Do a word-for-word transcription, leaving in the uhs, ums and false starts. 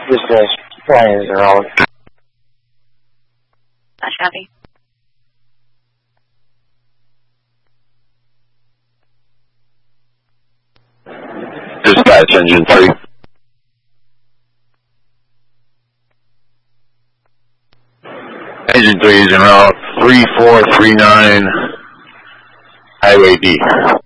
Dispatch, planes are all. Dispatch, copy. Dispatch, engine three. Engine three is en route three four three nine, Highway D.